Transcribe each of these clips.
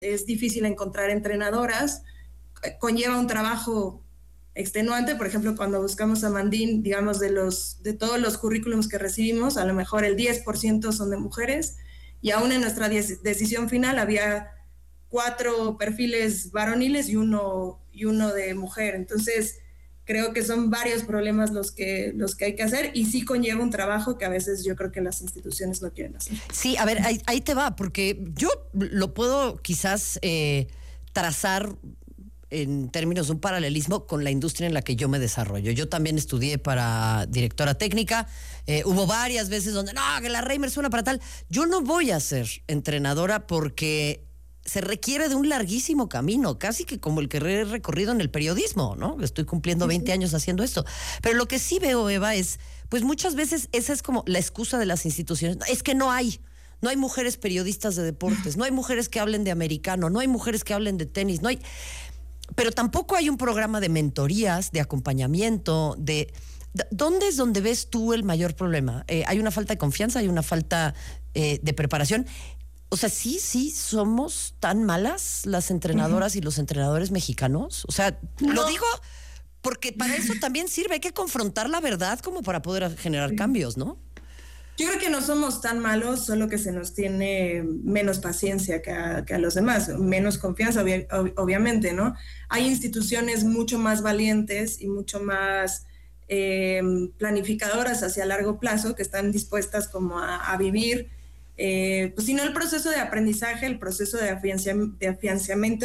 es difícil encontrar entrenadoras, conlleva un trabajo extenuante. Por ejemplo, cuando buscamos a Mandín, digamos, de todos los currículums que recibimos, a lo mejor el 10% son de mujeres, y aún en nuestra decisión final había 4 perfiles varoniles y uno de mujer. Entonces, creo que son varios problemas los que hay que hacer, y sí conlleva un trabajo que a veces yo creo que las instituciones no quieren hacer. Sí, a ver, ahí te va, porque yo lo puedo quizás trazar en términos de un paralelismo con la industria en la que yo me desarrollo. Yo también estudié para directora técnica. Hubo varias veces donde, no, que la Reimer suena para tal. Yo no voy a ser entrenadora porque se requiere de un larguísimo camino, casi que como el que he recorrido en el periodismo, ¿no? Estoy cumpliendo 20 años haciendo esto. Pero lo que sí veo, Eva, es, pues muchas veces esa es como la excusa de las instituciones. Es que no hay mujeres periodistas de deportes, no hay mujeres que hablen de americano, no hay mujeres que hablen de tenis, no hay... Pero tampoco hay un programa de mentorías, de acompañamiento, ¿dónde es donde ves tú el mayor problema? ¿Hay una falta de confianza? ¿Hay una falta de preparación? O sea, sí somos tan malas las entrenadoras y los entrenadores mexicanos. O sea, no. Lo digo porque para eso también sirve. Hay que confrontar la verdad como para poder generar cambios, ¿no? Yo creo que no somos tan malos, solo que se nos tiene menos paciencia que a los demás, menos confianza, obviamente, ¿no? Hay instituciones mucho más valientes y mucho más planificadoras hacia largo plazo, que están dispuestas como a vivir, pues si no el proceso de aprendizaje, el proceso de afianzamiento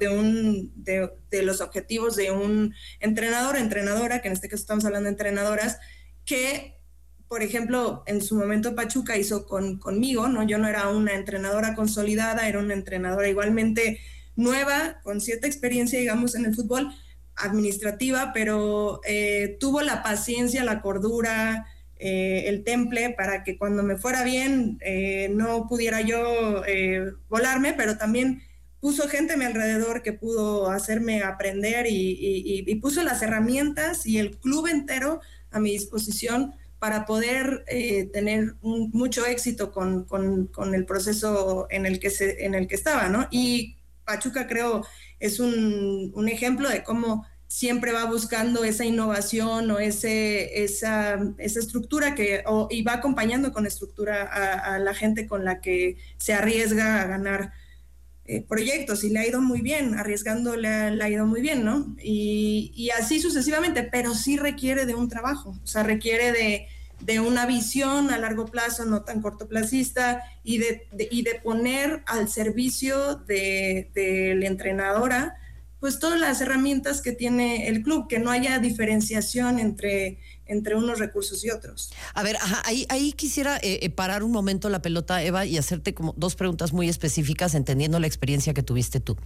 de los objetivos de un entrenador, entrenadora, que en este caso estamos hablando de entrenadoras, que... Por ejemplo, en su momento Pachuca hizo conmigo, ¿no? Yo no era una entrenadora consolidada, era una entrenadora igualmente nueva, con cierta experiencia, digamos, en el fútbol, administrativa, pero tuvo la paciencia, la cordura, el temple para que cuando me fuera bien no pudiera yo volarme, pero también puso gente a mi alrededor que pudo hacerme aprender y puso las herramientas y el club entero a mi disposición para poder tener mucho éxito con el proceso en el que estaba, ¿no? Y Pachuca, creo, es un ejemplo de cómo siempre va buscando esa innovación o esa estructura y va acompañando con estructura a la gente con la que se arriesga a ganar proyectos, y le ha ido muy bien, arriesgando le ha ido muy bien, ¿no? Y así sucesivamente, pero sí requiere de un trabajo, o sea, requiere de una visión a largo plazo, no tan cortoplacista, y de poner al servicio de la entrenadora pues todas las herramientas que tiene el club, que no haya diferenciación entre unos recursos y otros. A ver, ahí quisiera parar un momento la pelota, Eva, y hacerte como 2 preguntas muy específicas, entendiendo la experiencia que tuviste tú.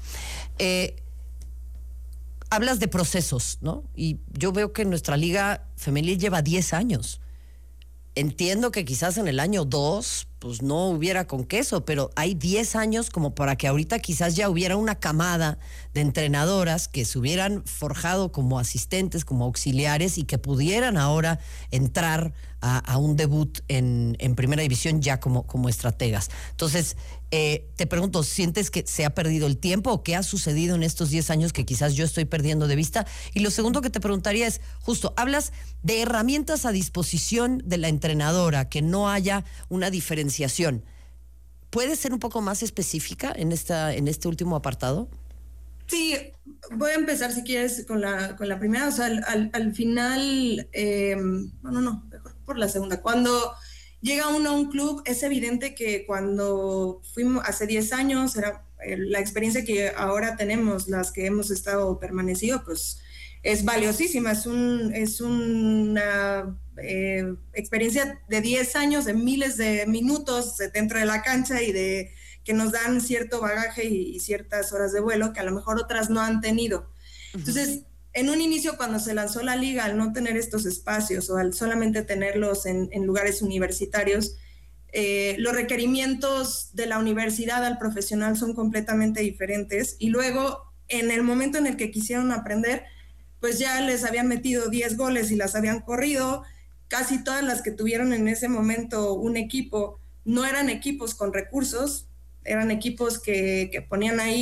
Hablas de procesos, ¿no? Y yo veo que nuestra liga femenil lleva 10 años. Entiendo que quizás en el año 2 pues no hubiera con queso, pero hay 10 años como para que ahorita quizás ya hubiera una camada de entrenadoras que se hubieran forjado como asistentes, como auxiliares, y que pudieran ahora entrar a un debut en primera división ya como estrategas. Entonces, te pregunto, ¿sientes que se ha perdido el tiempo o qué ha sucedido en estos 10 años que quizás yo estoy perdiendo de vista? Y lo segundo que te preguntaría es, justo, hablas de herramientas a disposición de la entrenadora, que no haya una diferenciación. ¿Puedes ser un poco más específica en este último apartado? Sí, voy a empezar, si quieres, con la primera. O sea, al final, no, mejor por la segunda. Cuando llega uno a un club, es evidente que cuando fuimos hace 10 años, era la experiencia que ahora tenemos, las que hemos estado permanecido, pues es valiosísima. Es una experiencia de 10 años, de miles de minutos dentro de la cancha y que nos dan cierto bagaje y ciertas horas de vuelo que a lo mejor otras no han tenido. Entonces, en un inicio, cuando se lanzó la liga, al no tener estos espacios o al solamente tenerlos en lugares universitarios, los requerimientos de la universidad al profesional son completamente diferentes, y luego, en el momento en el que quisieron aprender, pues ya les habían metido 10 goles y las habían corrido. Casi todas las que tuvieron en ese momento un equipo no eran equipos con recursos, eran equipos que ponían ahí